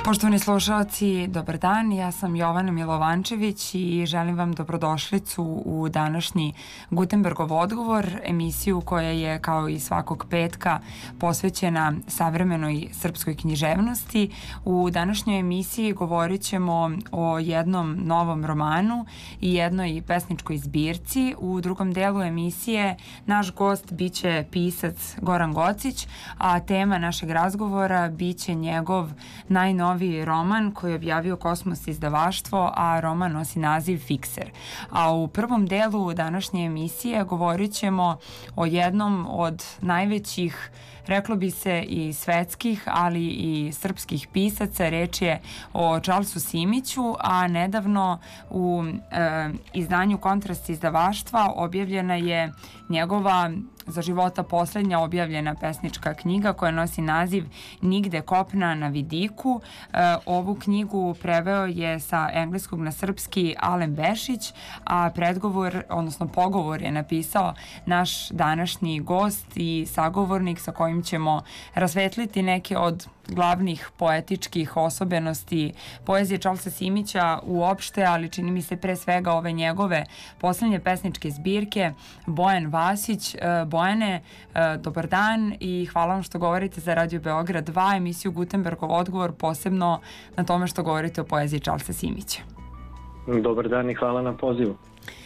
Poštovani slušalci, dobar dan, ja sam Jovana Milovančević i želim vam dobrodošlicu u današnji Gutenbergov odgovor, emisiju koja je kao i svakog petka posvećena savremenoj srpskoj književnosti. U današnjoj emisiji govorit ćemo o jednom novom romanu i jednoj pesničkoj zbirci. U drugom delu emisije naš gost biće pisac Goran Gocić, a tema našeg razgovora biće njegov najnoviji roman koji je objavio Kosmos izdavaštvo, a roman nosi naziv Fikser. A u prvom delu današnje emisije govorit ćemo o jednom od najvećih, reklo bi se, i svetskih, ali i srpskih pisaca. Reč je o Charlesu Simiću, a nedavno u izdanju Kontrast izdavaštva objavljena je njegova za života poslednja objavljena pesnička knjiga koja nosi naziv Nigde kopna na vidiku. Ovu knjigu preveo je sa engleskog na srpski Alen Bešić, a predgovor, odnosno pogovor je napisao naš današnji gost i sagovornik sa kojim ćemo rasvetliti neke od glavnih poetičkih osobenosti poezije Charlesa Simića uopšte, ali čini mi se pre svega ove njegove poslednje pesničke zbirke. Bojan Vasić. Bojane, dobar dan i hvala vam što govorite za Radio Beograd 2, emisiju Gutenbergov odgovor, posebno na tome što govorite o poeziji Charlesa Simića. Dobar dan i hvala na pozivu.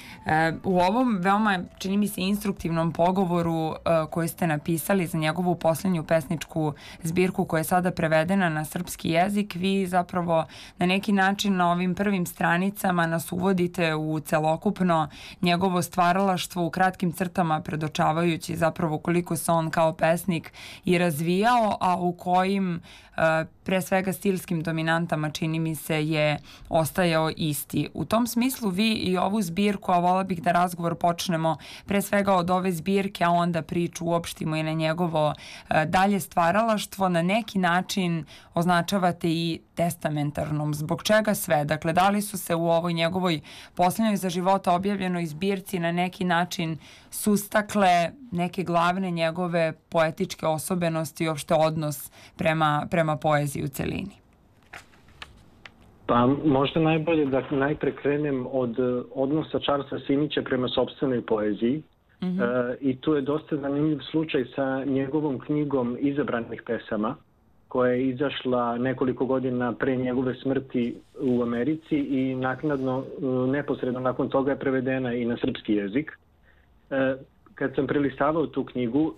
U ovom veoma, čini mi se, instruktivnom pogovoru koji ste napisali za njegovu poslednju pesničku zbirku koja je sada prevedena na srpski jezik, vi zapravo na neki način na ovim prvim stranicama nas uvodite u celokupno njegovo stvaralaštvo u kratkim crtama, predočavajući zapravo koliko se on kao pesnik i razvijao, a u kojim pre svega stilskim dominantama, čini mi se, je ostajao isti. U tom smislu vi i ovu zbirku, a vola bih da razgovor počnemo pre svega od ove zbirke, a onda priču uopštimo i na njegovo dalje stvaralaštvo, na neki način označavate i testamentarnom. Zbog čega sve? Dakle, da li su se u ovoj njegovoj poslednjoj za života objavljenoj zbirci na neki način sustakle neke glavne njegove poetičke osobenosti i uopšte odnos prema poeziji u celini? Pa možda najbolje da najpre krenem od odnosa Charlesa Simića prema sopstvenoj poeziji. I tu je dosta zanimljiv slučaj sa njegovom knjigom Izabranih pesama, koja je izašla nekoliko godina pre njegove smrti u Americi i naknadno, neposredno nakon toga je prevedena i na srpski jezik. Kad sam prelistavao tu knjigu,